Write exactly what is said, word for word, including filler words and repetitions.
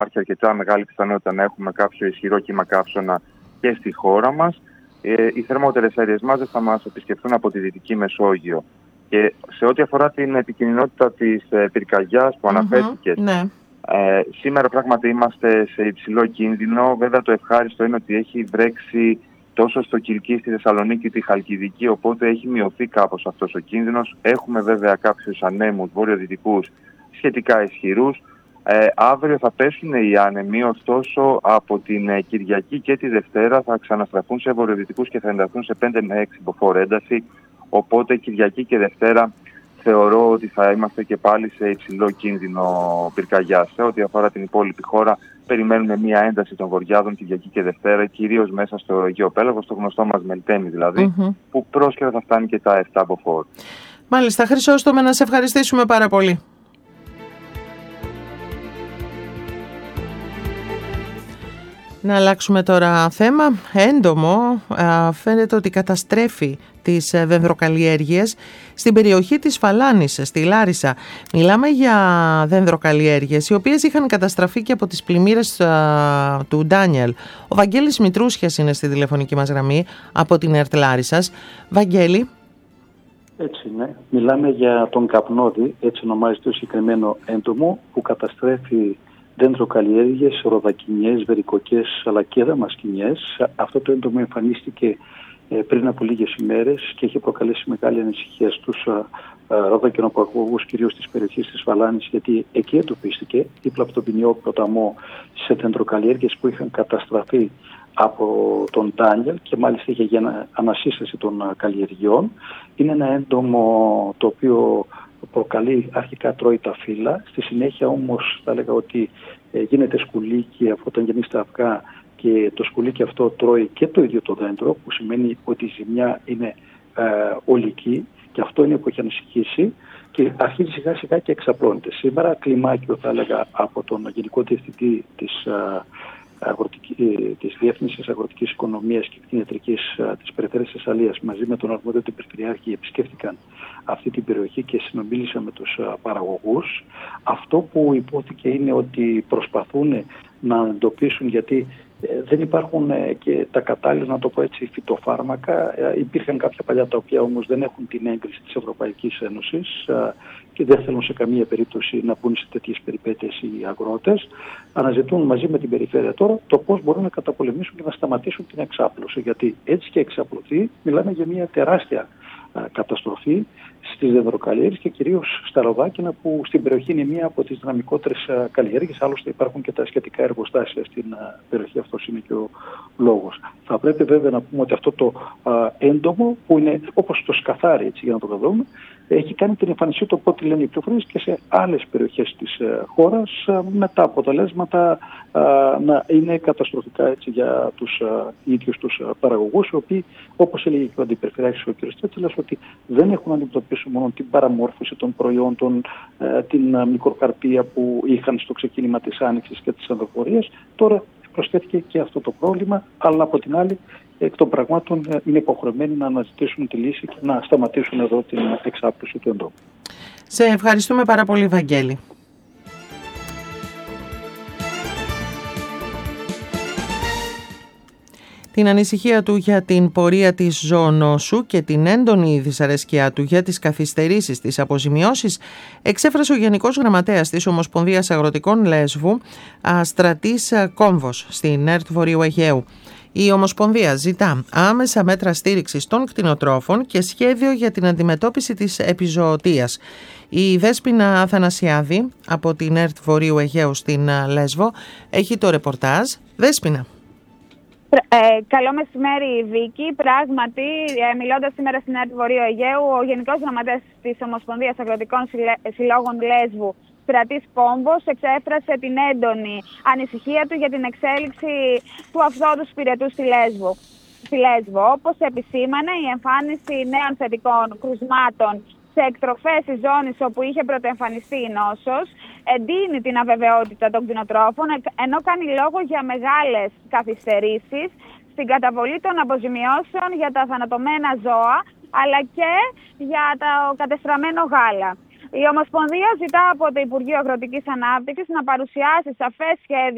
υπάρχει αρκετά μεγάλη πιθανότητα να έχουμε κάποιο ισχυρό κύμα καύσωνα και στη χώρα μας. Ε, οι θερμότερες αέριες μάζες θα μας επισκεφθούν από τη Δυτική Μεσόγειο. Και σε ό,τι αφορά την επικινδυνότητα της ε, πυρκαγιάς που mm-hmm, αναφέρθηκε, ναι. ε, σήμερα πράγματι είμαστε σε υψηλό κίνδυνο. Βέβαια το ευχάριστο είναι ότι έχει βρέξει τόσο στο Κιλκί, στη Θεσσαλονίκη, τη Χαλκιδική, οπότε έχει μειωθεί κάπως αυτός ο κίνδυνος. Έχουμε βέβαια κάποιους ανέμους βορειοδυτικούς σχετικά ισχυρούς. Ε, αύριο θα πέσουν οι άνεμοι, ωστόσο από την ε, Κυριακή και τη Δευτέρα θα ξαναστραφούν σε βορειοδυτικούς και θα ενταθούν σε πέντε με έξι μποφόρ ένταση. Οπότε Κυριακή και Δευτέρα θεωρώ ότι θα είμαστε και πάλι σε υψηλό κίνδυνο πυρκαγιάς. Σε ό,τι αφορά την υπόλοιπη χώρα, περιμένουμε μια ένταση των βορειάδων Κυριακή και Δευτέρα, κυρίως μέσα στο Αιγαίο Πέλαγος, στο γνωστό μας Μελτέμι δηλαδή, mm-hmm. που πρόσκαιρα θα φτάνει και τα επτά μποφόρ. Μάλιστα, Χρυσόστομε, να σε ευχαριστήσουμε πάρα πολύ. Να αλλάξουμε τώρα θέμα. Έντομο φαίνεται ότι καταστρέφει τις δενδροκαλλιέργειες στην περιοχή της Φαλάνης, στη Λάρισα. Μιλάμε για δενδροκαλλιέργειες οι οποίες είχαν καταστραφεί και από τις πλημμύρες α, του Ντάνιελ. Ο Βαγγέλης Μητρούσιας είναι στη τηλεφωνική μας γραμμή από την ΕΡΤ Λάρισσας. Βαγγέλη. Έτσι είναι. Μιλάμε για τον καπνόδι, έτσι ονομάζεται το συγκεκριμένο έντομο, που καταστρέφει δέντροκαλλιέργειες, ροδακινιές, βερικοκές αλλά και δαμασκηνιές. Αυτό το έντομο εμφανίστηκε ε, πριν από λίγες ημέρες και έχει προκαλέσει μεγάλη ανησυχία στους ροδακινοπαραγωγούς, κυρίως της περιοχής της Φαλάνης, γιατί εκεί εντοπίστηκε δίπλα από τον ποινιό ποταμό σε δέντροκαλλιέργειες που είχαν καταστραφεί από τον Ντάνιελ και μάλιστα είχε για ανασύσταση των καλλιεργειών. Είναι ένα έντομο το οποίο προκαλεί, αρχικά τρώει τα φύλλα, στη συνέχεια όμως θα έλεγα ότι ε, γίνεται σκουλίκι αφού όταν γεννήσει τα αυγά και το σκουλίκι αυτό τρώει και το ίδιο το δέντρο, που σημαίνει ότι η ζημιά είναι ε, ολική και αυτό είναι που έχει ανησυχήσει και αρχίζει σιγά σιγά και εξαπλώνεται. Σήμερα κλιμάκιο θα έλεγα από τον Γενικό Διευθυντή της ε, Αγροτική, της Διεύθυνσης Αγροτικής Οικονομίας και Κτηνιατρικής της Περιφέρειας Θεσσαλίας μαζί με τον αρμόδιο του Περιφερειάρχη επισκέφτηκαν αυτή την περιοχή και συνομίλησαν με τους παραγωγούς. Αυτό που υπόθηκε είναι ότι προσπαθούν να εντοπίσουν, γιατί δεν υπάρχουν και τα κατάλληλα, να το πω έτσι, φυτοφάρμακα. Υπήρχαν κάποια παλιά τα οποία όμως δεν έχουν την έγκριση της Ευρωπαϊκής Ένωσης και δεν θέλουν σε καμία περίπτωση να μπουν σε τέτοιες περιπέτειες οι αγρότες. Αναζητούν μαζί με την περιφέρεια τώρα το πώς μπορούν να καταπολεμήσουν και να σταματήσουν την εξάπλωση. Γιατί έτσι και εξαπλωθεί, μιλάμε για μια τεράστια καταστροφή στις δενδροκαλλιέργειες και κυρίως στα ροδάκινα, που στην περιοχή είναι μία από τις δυναμικότερες καλλιέργειες. Άλλωστε υπάρχουν και τα σχετικά εργοστάσια στην περιοχή, αυτός είναι και ο λόγος. Θα πρέπει βέβαια να πούμε ότι αυτό το έντομο, που είναι όπως το σκαθάρι, έτσι, για να το καταλάβουμε, έχει κάνει την εμφανισή του, από ό,τι λένε οι πληροφορίες, και σε άλλες περιοχές της χώρας, με τα αποτελέσματα να είναι καταστροφικά, έτσι, για τους ίδιους τους παραγωγούς, οι οποίοι, όπως έλεγε και ο Αντιπεριφερειάρχης ο κ. Τσέτσελας, ότι δεν έχουν αντιμετωπίσει μόνο την παραμόρφωση των προϊόντων, την μικροκαρπία που είχαν στο ξεκίνημα της άνοιξης και της ανδροφορίας. Τώρα προσθέθηκε και αυτό το πρόβλημα, αλλά από την άλλη, εκ των πραγμάτων είναι υποχρεωμένοι να αναζητήσουν τη λύση και να σταματήσουν εδώ την εξάπλωση του εντόμου. Σε ευχαριστούμε πάρα πολύ, Βαγγέλη. Την ανησυχία του για την πορεία της ζωονόσου και την έντονη δυσαρέσκειά του για τις καθυστερήσεις της αποζημιώσεις εξέφρασε ο Γενικός Γραμματέας της Ομοσπονδίας Αγροτικών Λέσβου, Στρατής Κόμβος, στην ΕΡΤ Βορείου Αιγαίου. Η Ομοσπονδία ζητά άμεσα μέτρα στήριξης των κτηνοτρόφων και σχέδιο για την αντιμετώπιση της επιζωοτείας. Η Δέσποινα Αθανασιάδη από την ΕΡΤ Βορείου Αιγαίου στην Λέσβο έχει το ρεπορτάζ. Δέσποινα. Ε, καλό μεσημέρι, Βίκη. Πράγματι, ε, μιλώντας σήμερα στην ΕΡΤ Βορείου Αιγαίου, ο Γενικός Γραμματέας της Ομοσπονδίας Αγροτικών Συλλόγων Λέσβου, Στρατής Κόμβος, εξέφρασε την έντονη ανησυχία του για την εξέλιξη του αυθόδους πυρετού στη Λέσβο. Στη Λέσβο, όπως επισήμανε, η εμφάνιση νέων θετικών κρουσμάτων σε εκτροφές της ζώνης όπου είχε πρωτοεμφανιστεί η νόσος εντείνει την αβεβαιότητα των κτηνοτρόφων, ενώ κάνει λόγο για μεγάλες καθυστερήσεις στην καταβολή των αποζημιώσεων για τα θανατωμένα ζώα, αλλά και για το κατεστραμμένο γάλα. Η Ομοσπονδία ζητά από το Υπουργείο Αγροτικής Ανάπτυξης να παρουσιάσει σαφές σχέδιο